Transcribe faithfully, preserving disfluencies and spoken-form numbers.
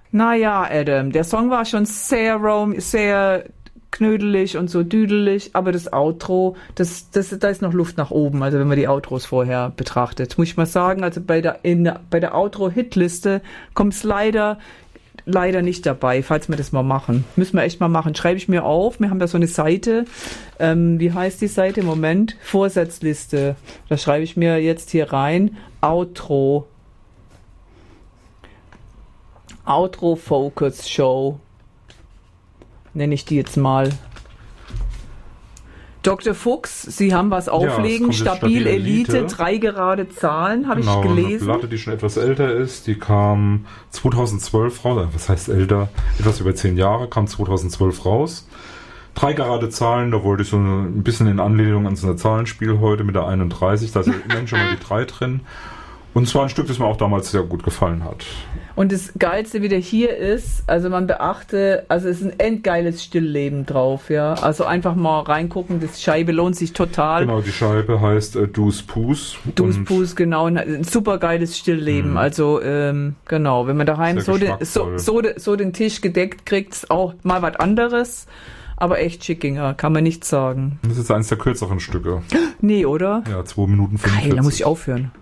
Naja, Adam, der Song war schon sehr rom, sehr knödelig und so düdelig, aber das Outro, das, das, da ist noch Luft nach oben, also wenn man die Outros vorher betrachtet. Muss ich mal sagen, also bei der, in der, bei der Outro-Hitliste kommt es leider, leider nicht dabei, falls wir das mal machen. Müssen wir echt mal machen. Schreibe ich mir auf, wir haben da so eine Seite, ähm, wie heißt die Seite? Moment, Vorsatzliste. Da schreibe ich mir jetzt hier rein, Outro. Outro Focus Show. Nenne ich die jetzt mal. Doktor Fuchs, Sie haben was auflegen. Ja, Stabil Elite, Elite, drei gerade Zahlen, habe genau, ich gelesen. Eine Platte, die schon etwas älter ist, die kam zweitausendzwölf raus. Was heißt älter? Etwas über zehn Jahre, kam zweitausendzwölf raus. Drei gerade Zahlen, da wollte ich so ein bisschen in Anlehnung an so ein Zahlenspiel heute mit der einunddreißig. Da ist ja immerhin schon mal die drei drin. Und zwar ein Stück, das mir auch damals sehr gut gefallen hat. Und das Geilste wieder hier ist, also man beachte, also es ist ein endgeiles Stillleben drauf, ja. Also einfach mal reingucken, das Scheibe lohnt sich total. Genau, die Scheibe heißt äh, Dus Pus. Dus Pus, genau, ein super geiles Stillleben. Mhm. Also ähm, genau, wenn man daheim so den, so, so, so den Tisch gedeckt kriegt, ist auch mal was anderes. Aber echt Schickinger, kann man nicht sagen. Das ist eines der kürzeren Stücke. Nee, oder? Ja, zwei Minuten fünfundvierzig. Geil, da muss ich aufhören.